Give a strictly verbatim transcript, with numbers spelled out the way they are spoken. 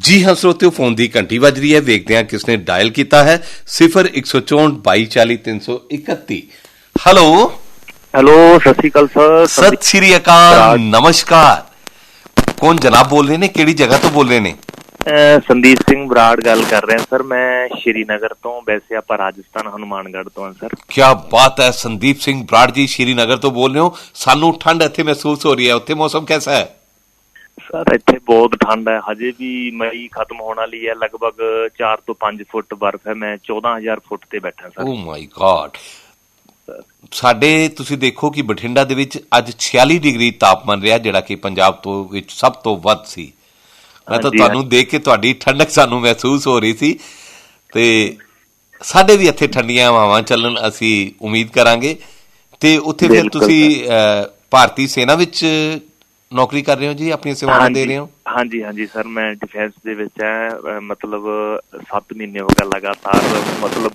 ਜੀ ਹਾਂ ਸਰੋਤਿਓ, ਫੋਨ ਦੀ ਘੰਟੀ ਵੱਜ ਰਹੀ ਹੈ। ਵੇਖਦੇ ਹਾਂ ਕਿਸਨੇ ਡਾਇਲ ਕੀਤਾ ਹੈ। ਸਿਫਰ ਇੱਕ ਸੌ ਚੌਂਹਠ ਬਾਈ ਚਾਲੀ ਤਿੰਨ ਸੌ ਇਕੱਤੀ। ਹੈਲੋ ਹੈਲੋ, ਸਤਿ ਸ਼੍ਰੀ ਅਕਾਲ ਸਰ। ਸਤਿ ਸ਼੍ਰੀ ਅਕਾਲ, ਨਮਸਕਾਰ। ਕੌਣ ਜਨਾਬ ਬੋਲ ਰਹੇ ਨੇ, ਕਿਹੜੀ ਜਗ੍ਹਾ ਤੋਂ ਬੋਲ ਰਹੇ ਨੇ? ਸੰਦੀਪ ਸਿੰਘ ਬਰਾੜ ਗੱਲ ਕਰ ਰਿਹਾ ਸਰ, ਮੈਂ ਸ਼੍ਰੀਨਗਰ ਤੋਂ। ਵੈਸੇ ਆਪਾਂ ਰਾਜਸਥਾਨ ਹਨੂਮਾਨਗੜ੍ਹ ਤੋਂ ਹਾਂ ਸਰ। ਕਿਆ ਬਾਤ ਹੈ ਸੰਦੀਪ ਸਿੰਘ ਬਰਾੜ ਜੀ, ਸ਼੍ਰੀਨਗਰ ਤੋਂ ਬੋਲ ਰਹੇ ਹੋ। ਸਾਨੂੰ ਠੰਡ ਇੱਥੇ ਮਹਿਸੂਸ ਹੋ ਰਹੀ ਹੈ, ਉੱਥੇ ਮੌਸਮ ਕੈਸਾ ਹੈ? ਸਰ ਇੱਥੇ ਬਹੁਤ ਠੰਡ ਹੈ, ਹਜੇ ਵੀ ਮਈ ਖਤਮ ਹੋਣ ਵਾਲੀ ਹੈ। ਲਗਭਗ ਚਾਰ ਤੋਂ ਪੰਜ ਫੁੱਟ ਬਰਫ਼ ਹੈ। ਮੈਂ ਚੌਦਾਂ ਹਜ਼ਾਰ ਫੁੱਟ ਤੇ ਬੈਠਾ ਸਰ। ਓ ਮਾਈ ਗॉड। ਸਾਡੇ ਤੁਸੀਂ ਦੇਖੋ ਕਿ ਬਠਿੰਡਾ ਦੇ ਵਿੱਚ ਅੱਜ ਛਿਆਲੀ ਡਿਗਰੀ ਤਾਪਮਾਨ ਰਿਹਾ, ਜਿਹੜਾ ਕਿ ਪੰਜਾਬ ਤੋਂ ਵਿੱਚ ਸਭ ਤੋਂ ਵੱਧ ਸੀ। ਮੈਂ ਤਾਂ ਤੁਹਾਨੂੰ ਦੇਖ ਕੇ ਤੁਹਾਡੀ ਠੰਡਕ ਸਾਨੂੰ ਮਹਿਸੂਸ ਹੋ ਰਹੀ ਸੀ, ਤੇ ਸਾਡੇ ਵੀ ਇੱਥੇ ਠੰਡੀਆਂ ਹਵਾਵਾਂ ਚੱਲਣ, ਅਸੀਂ ਉਮੀਦ ਕਰਾਂਗੇ। ਤੇ ਉੱਥੇ ਫਿਰ ਤੁਸੀਂ ਭਾਰਤੀ ਸੈਨਾ ਵਿੱਚ ਨੌਕਰੀ ਕਰ ਰਹੇ ਹੋ ਜੀ, ਆਪਣੀਆਂ ਸੇਵਾਵਾਂ ਦੇ ਰਹੇ ਹੋ? ਹਾਂਜੀ ਹਾਂਜੀ ਸਰ, ਮੈਂ ਡਿਫੈਂਸ ਦੇ ਵਿੱਚ ਹੈ। ਮਤਲਬ ਸੱਤ ਮਹੀਨੇ ਹੋ ਗਏ ਲਗਾਤਾਰ, ਮਤਲਬ